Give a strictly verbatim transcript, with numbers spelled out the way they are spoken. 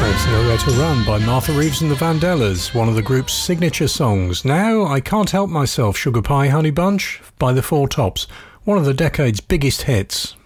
That's Nowhere to Run by Martha Reeves and the Vandellas, one of the group's signature songs. Now, I Can't Help Myself, Sugar Pie Honey Bunch by the Four Tops, one of the decade's biggest hits.